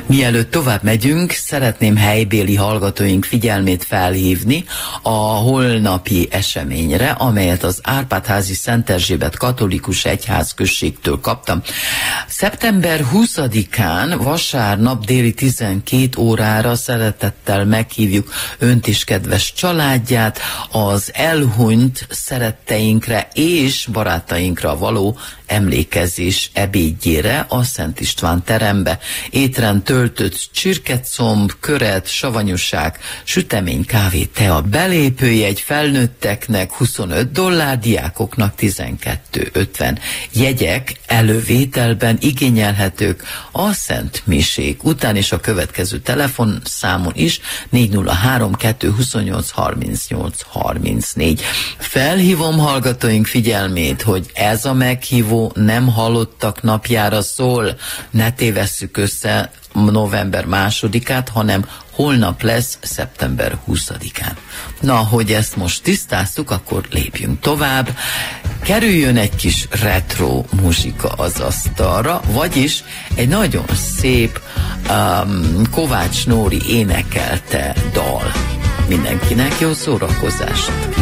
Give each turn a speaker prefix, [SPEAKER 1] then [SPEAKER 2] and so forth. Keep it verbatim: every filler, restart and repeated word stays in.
[SPEAKER 1] Mielőtt tovább megyünk, szeretném helybéli hallgatóink figyelmét felhívni a holnapi eseményre, amelyet az Árpád-házi Szent Erzsébet katolikus egyházközségtől kaptam. szeptember huszadikán, vasárnap déli tizenkét órára szeretettel meghívjuk önt és kedves családját az elhunyt szeretteinkre és barátainkra való emlékezés ebédjére a Szent István terembe. Étrend töltött csirkecomb, köret, savanyúság, sütemény, kávé, tea. Belépőjegy felnőtteknek huszonöt dollár, diákoknak tizenkettő ötven. Jegyek elővételben igényelhetők a Szent Misék után, és a következő telefonszámon is négy nulla három kettő huszonnyolc harmincnyolc harmincnégy. Felhívom hallgatóink figyelmét, hogy ez a meghívó nem halottak napjára szól. Ne tévesszük össze november másodikát, hanem holnap lesz szeptember huszadikán. Na, hogy ezt most tisztáztuk, akkor lépjünk tovább. Kerüljön egy kis retro muzsika az asztalra, vagyis egy nagyon szép um, Kovács Nóri énekelte dal. Mindenkinek jó szórakozást!